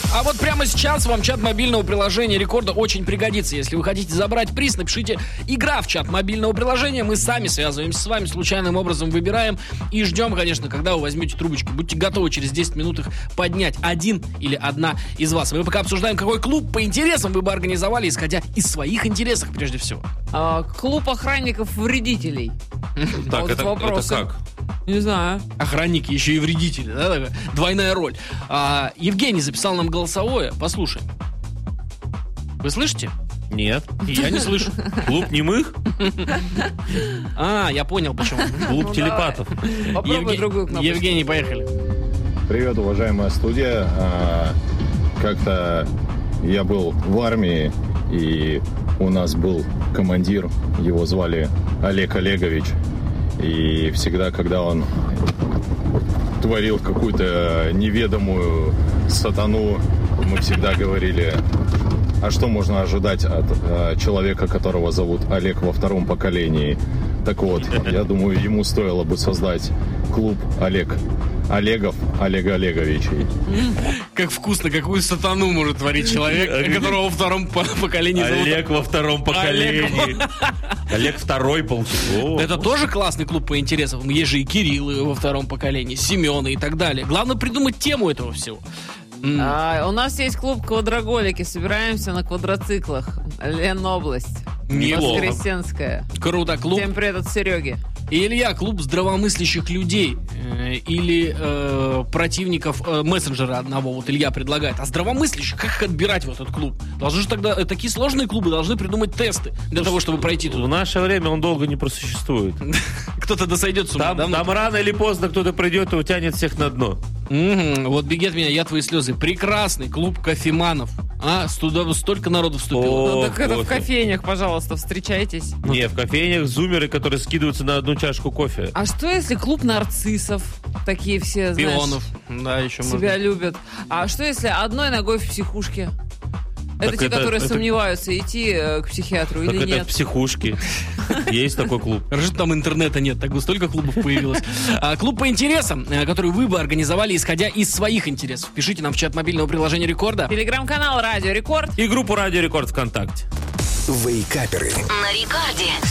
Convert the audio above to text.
А вот прямо сейчас вам чат мобильного приложения Рекорда очень пригодится. Если вы хотите забрать приз, напишите «Игра» в чат мобильного приложения. Мы сами связываемся с вами, случайным образом выбираем и ждем, конечно, когда вы возьмете трубочки. Будьте готовы через 10 минут их поднять. Один или одна из вас. Мы пока обсуждаем, какой клуб по интересам вы бы организовали, исходя из своих интересов, прежде всего. Клуб охранников-вредителей. Так, Вот это вопросы. как? Не знаю. Охранники еще и вредители, да? Такая двойная роль. Евгений записал нам голосовое. Послушаем. Вы слышите? Нет. Я не слышу. Клуб немых? Я понял, почему. Клуб телепатов. Попробуй другую кнопку. Евгений, поехали. Привет, уважаемая студия. Как-то я был в армии, и у нас был командир, его звали Олег Олегович. И всегда, когда он творил какую-то неведомую сатану, мы всегда говорили: а что можно ожидать от человека, которого зовут Олег во втором поколении? Так вот, я думаю, ему стоило бы создать клуб Олега Олеговичей. Как вкусно, какую сатану может творить человек, которого во втором поколении зовут Олег во втором поколении. Олег второй получил. Это тоже классный клуб по интересам. Есть же и Кириллы во втором поколении, Семены и так далее. Главное придумать тему этого всего. У нас есть клуб «Квадроголики». Собираемся на квадроциклах. Ленобласть. Неплохо. Воскресенская. Круто, клуб. Всем привет от Сереги. И Илья, клуб здравомыслящих людей или противников мессенджера одного. Вот Илья предлагает. А здравомыслящих, как их отбирать в этот клуб? Должны же тогда такие сложные клубы должны придумать тесты для того, чтобы пройти туда. В наше время он долго не просуществует. Кто-то досойдет с ума. Там рано или поздно кто-то придет и утянет всех на дно. Вот «Беги от меня, я твои слезы». Прекрасный клуб кофеманов. Туда столько народу вступило. Так это в кофейнях, пожалуйста, встречайтесь. Не, в кофейнях зумеры, которые скидываются на одну чашку кофе. А что если клуб нарциссов? Такие все, знаешь, Пионов. Да, еще себя можно. любят. А что если одной ногой в психушке? Это те, которые сомневаются, идти к психиатру Так или это нет. психушки. Есть такой клуб. Хорошо, там интернета нет, так бы столько клубов появилось. Клуб по интересам, который вы бы организовали, исходя из своих интересов. Пишите нам в чат мобильного приложения Рекорда. Телеграм-канал «Радио Рекорд». И группу «Радио Рекорд» ВКонтакте. Вейкаперы. На Рекорде.